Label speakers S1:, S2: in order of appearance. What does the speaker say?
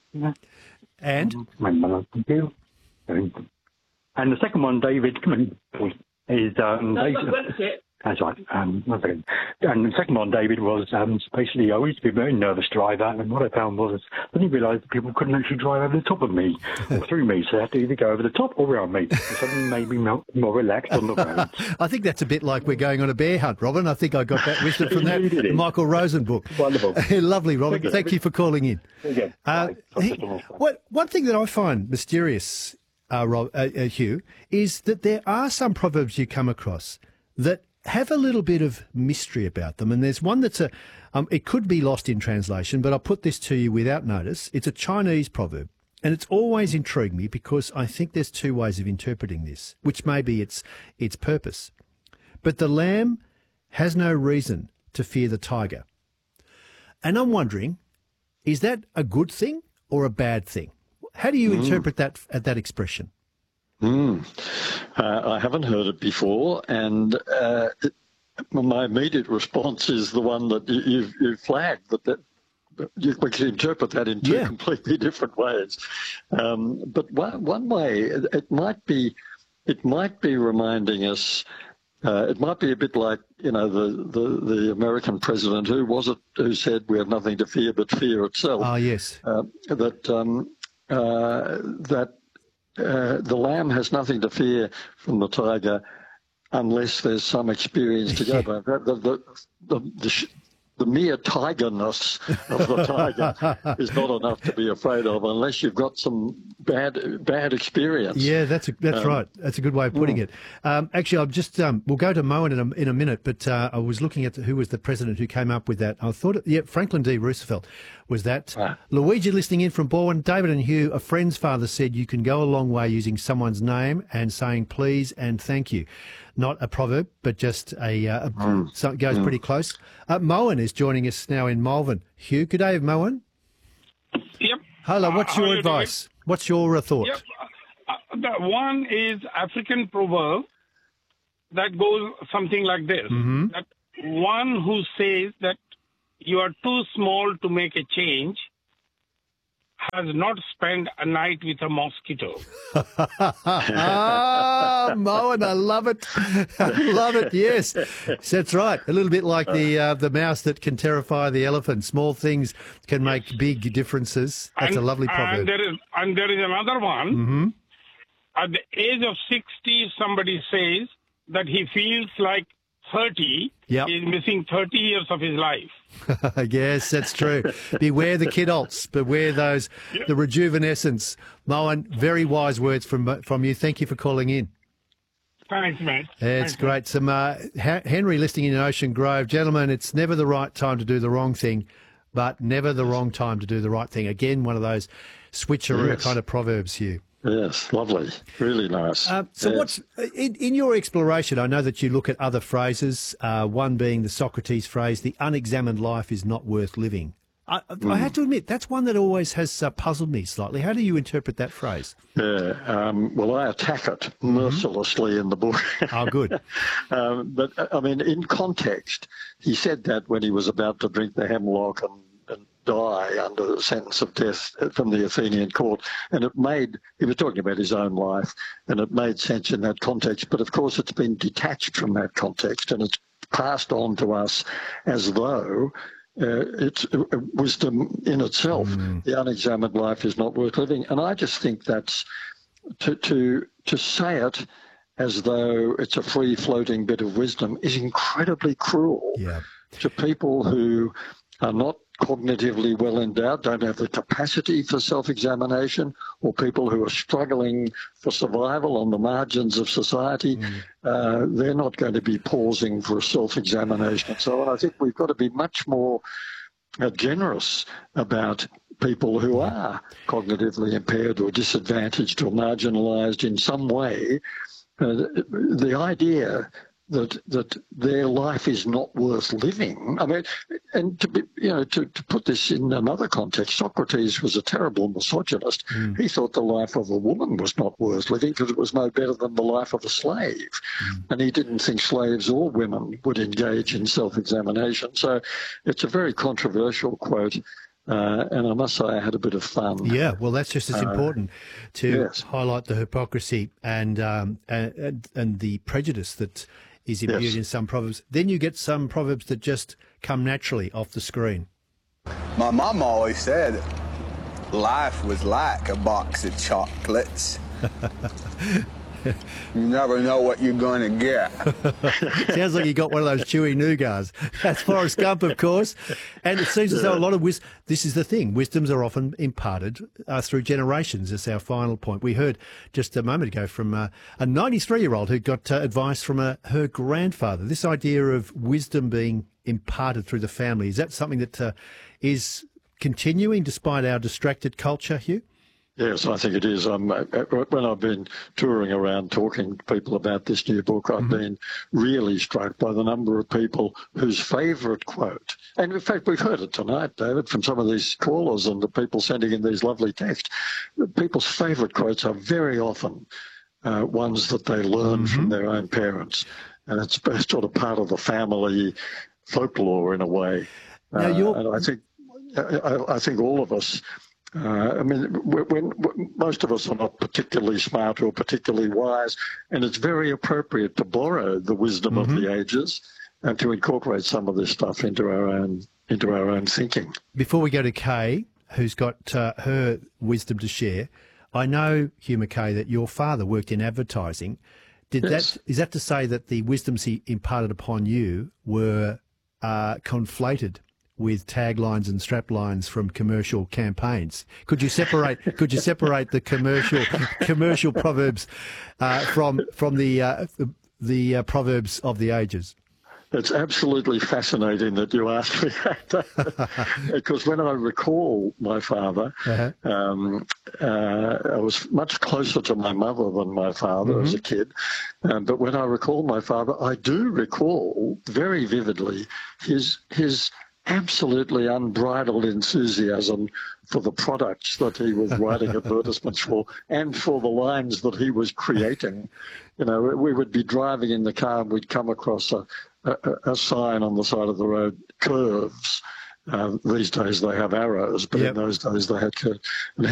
S1: Yeah.
S2: And?
S1: Thank you. And the second one, David, is David. That's right. 1 second. And the second one, David, was basically I used to be a very nervous driver, and what I found was I didn't realise that people couldn't actually drive over the top of me or through me, so they had to either go over the top or around me. So suddenly made me more relaxed on the road.
S2: I think that's a bit like we're going on a bear hunt, Robin. I think I got that wisdom from that Michael Rosen book.
S1: Wonderful.
S2: Lovely, Robin. Thank you for calling in.
S1: Again.
S2: One thing that I find mysterious, Hugh, is that there are some proverbs you come across that have a little bit of mystery about them. And there's one that's it could be lost in translation, but I'll put this to you without notice. It's a Chinese proverb, and it's always intrigued me because I think there's two ways of interpreting this, which may be its purpose. But the lamb has no reason to fear the tiger. And I'm wondering, is that a good thing or a bad thing? How do you interpret that expression?
S3: I haven't heard it before, and my immediate response is the one that you flagged, that we can interpret that in two completely different ways. But one way, it might be reminding us. It might be a bit like, the American president, who said we have nothing to fear but fear itself.
S2: Ah, yes.
S3: The lamb has nothing to fear from the tiger unless there's some experience to go by. The mere tigerness of the tiger is not enough to be afraid of unless you've got some bad experience.
S2: Yeah, that's right. That's a good way of putting it. Actually, I'll just we'll go to Moen in a minute, but I was looking at who was the president who came up with that. I thought, Franklin D. Roosevelt was that. Luigi listening in from Bourne. David and Hugh, a friend's father said you can go a long way using someone's name and saying please and thank you. Not a proverb, but just something goes pretty close. Moen is joining us now in Malvern. Hugh, good day, Moen.
S4: Yep.
S2: Hello, what's your advice? What's your thought?
S4: Yep. The one is African proverb that goes something like this.
S2: Mm-hmm.
S4: That one who says that you are too small to make a change has not spent a night with a mosquito.
S2: Moen, I love it. I love it, yes. That's right. A little bit like the mouse that can terrify the elephant. Small things can make big differences. That's a lovely proverb.
S4: And there is another one.
S2: Mm-hmm.
S4: At the age of 60, somebody says that he feels like 30 is missing 30 years of his life.
S2: Yes, that's true. Beware the kidults. Beware the rejuvenescence. Moen, very wise words from you. Thank you for calling in.
S4: Thanks, mate.
S2: It's great. Some Henry listening in Ocean Grove. Gentlemen, it's never the right time to do the wrong thing, but never the wrong time to do the right thing. Again, one of those switcheroo kind of proverbs here.
S3: Yes, lovely. Really nice.
S2: So what's in your exploration, I know that you look at other phrases, one being the Socrates phrase, the unexamined life is not worth living. I have to admit, that's one that always has puzzled me slightly. How do you interpret that phrase?
S3: Well, I attack it mercilessly in the book.
S2: Oh, good.
S3: But, I mean, in context, he said that when he was about to drink the hemlock and die under the sentence of death from the Athenian court. And he was talking about his own life, and it made sense in that context. But, of course, it's been detached from that context, and it's passed on to us as though it's wisdom in itself. The unexamined life is not worth living. And I just think that's to say it as though it's a free-floating bit of wisdom is incredibly cruel to people who are not cognitively well endowed, don't have the capacity for self-examination, or people who are struggling for survival on the margins of society. They're not going to be pausing for a self-examination. So I think we've got to be much more generous about people who are cognitively impaired or disadvantaged or marginalised in some way. The idea that their life is not worth living. I mean, and to put this in another context, Socrates was a terrible misogynist. He thought the life of a woman was not worth living because it was no better than the life of a slave. And he didn't think slaves or women would engage in self-examination. So it's a very controversial quote. and I must say I had a bit of fun.
S2: Yeah, well, that's just as important to
S3: yes.
S2: highlight the hypocrisy and the prejudice that is imbued in some proverbs. Then you get some proverbs that just come naturally off the screen.
S5: My mum always said life was like a box of chocolates. You never know what you're going to get.
S2: Sounds like you got one of those chewy nougats. That's Forrest Gump, of course. And it seems as though a lot of this is the thing. Wisdoms are often imparted through generations. That's our final point. We heard just a moment ago from a 93-year-old who got advice from her grandfather. This idea of wisdom being imparted through the family, is that something that is continuing despite our distracted culture, Hugh?
S3: Yes, I think it is. When I've been touring around talking to people about this new book, I've been really struck by the number of people whose favourite quote, and in fact we've heard it tonight, David, from some of these callers and the people sending in these lovely texts, people's favourite quotes are very often ones that they learn from their own parents. And it's sort of part of the family folklore in a way. And I think all of us, when most of us are not particularly smart or particularly wise, and it's very appropriate to borrow the wisdom of the ages and to incorporate some of this stuff into our own thinking.
S2: Before we go to Kay, who's got her wisdom to share, I know, Hugh Mackay, that your father worked in advertising. Is that to say that the wisdoms he imparted upon you were conflated with taglines and straplines from commercial campaigns? Could you separate the commercial proverbs from the proverbs of the ages?
S3: It's absolutely fascinating that you asked me that, because when I recall my father, I was much closer to my mother than my father as a kid. But when I recall my father, I do recall very vividly his absolutely unbridled enthusiasm for the products that he was writing advertisements for and for the lines that he was creating. You know, we would be driving in the car and we'd come across a sign on the side of the road, curves. These days they have arrows, but in those days they had curves. And